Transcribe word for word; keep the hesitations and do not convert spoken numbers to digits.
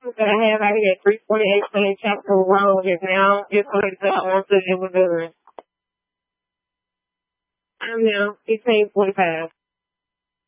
license that I have out here at three forty-eight Saint Chapel Road, and now just wanted to on to it was done. I'm now fifteen forty-five.